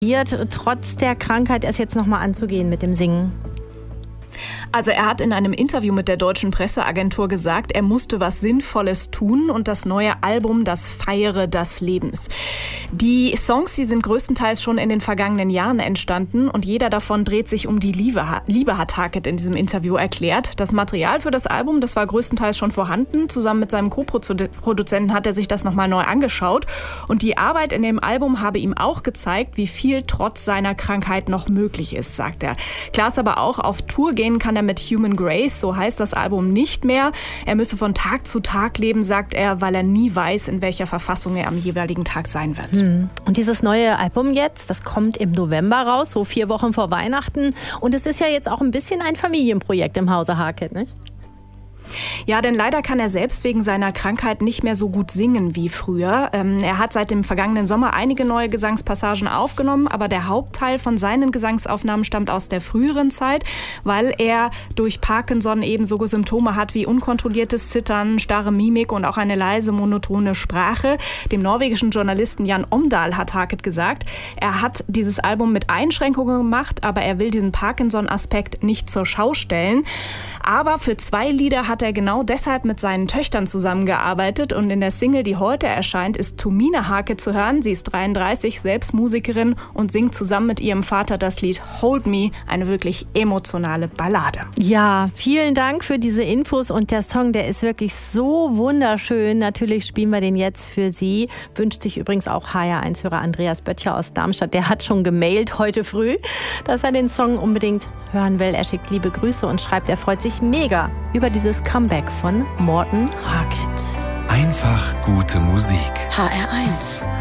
Trotz der Krankheit es jetzt nochmal anzugehen mit dem Singen? Also er hat in einem Interview mit der deutschen Presseagentur gesagt, er musste was Sinnvolles tun und das neue Album, das Feiere des Lebens. Die Songs, die sind größtenteils schon in den vergangenen Jahren entstanden und jeder davon dreht sich um die Liebe, hat Hackett in diesem Interview erklärt. Das Material für das Album, das war größtenteils schon vorhanden. Zusammen mit seinem Co-Produzenten hat er sich das nochmal neu angeschaut und die Arbeit in dem Album habe ihm auch gezeigt, wie viel trotz seiner Krankheit noch möglich ist, sagt er. Klar ist aber auch, auf Tour gehen kann er mit Human Grace, so heißt das Album, nicht mehr. Er müsse von Tag zu Tag leben, sagt er, weil er nie weiß, in welcher Verfassung er am jeweiligen Tag sein wird. Und dieses neue Album jetzt, das kommt im November raus, so 4 Wochen vor Weihnachten. Und es ist ja jetzt auch ein bisschen ein Familienprojekt im Hause Hackett, nicht? Ja, denn leider kann er selbst wegen seiner Krankheit nicht mehr so gut singen wie früher. Er hat seit dem vergangenen Sommer einige neue Gesangspassagen aufgenommen, aber der Hauptteil von seinen Gesangsaufnahmen stammt aus der früheren Zeit, weil er durch Parkinson ebenso Symptome hat wie unkontrolliertes Zittern, starre Mimik und auch eine leise, monotone Sprache. Dem norwegischen Journalisten Jan Omdahl hat Hackett gesagt, er hat dieses Album mit Einschränkungen gemacht, aber er will diesen Parkinson-Aspekt nicht zur Schau stellen. Aber für 2 Lieder hat er genau deshalb mit seinen Töchtern zusammengearbeitet und in der Single, die heute erscheint, ist Tomine Hackett zu hören. Sie ist 33, selbst Musikerin und singt zusammen mit ihrem Vater das Lied Hold Me, eine wirklich emotionale Ballade. Ja, vielen Dank für diese Infos und der Song, der ist wirklich so wunderschön. Natürlich spielen wir den jetzt für Sie. Wünscht sich übrigens auch HR1-Hörer Andreas Böttcher aus Darmstadt. Der hat schon gemailt heute früh, dass er den Song unbedingt hören will. Er schickt liebe Grüße und schreibt, er freut sich mega über dieses Comeback von Morten Hackett. Einfach gute Musik. HR1